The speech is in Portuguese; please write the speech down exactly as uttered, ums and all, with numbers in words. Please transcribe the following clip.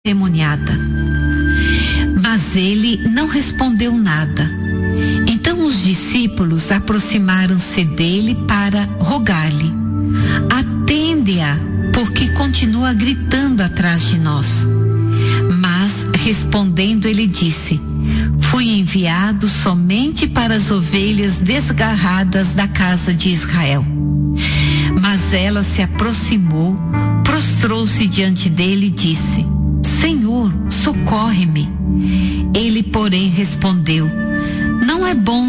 endemoniada. Mas ele não respondeu nada. Então os discípulos aproximaram-se dele para rogar-lhe: atende-a, porque continua gritando atrás de nós. Mas, respondendo, ele disse: fui enviado somente para as ovelhas desgarradas da casa de Israel. Mas ela se aproximou, prostrou-se diante dele e disse: Senhor, socorre-me. Ele, porém, respondeu: não é bom